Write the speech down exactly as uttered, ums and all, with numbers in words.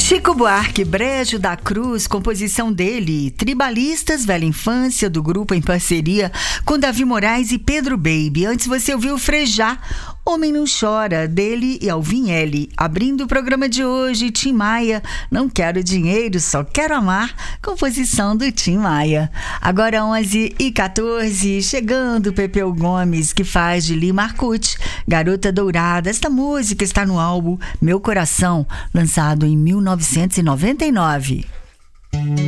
Chico Buarque, Brejo da Cruz, composição dele, Tribalistas, Velha Infância, do grupo em parceria com Davi Moraes e Pedro Baby. Antes você ouviu Frejá, Homem Não Chora, dele e Alvin L. Abrindo o programa de hoje, Tim Maia, Não Quero Dinheiro, Só Quero Amar, composição do Tim Maia. Agora onze e quatorze, chegando Pepeu Gomes, que faz de Lima Arcute, Garota Dourada. Esta música está no álbum Meu Coração, lançado em mil novecentos e noventa e nove.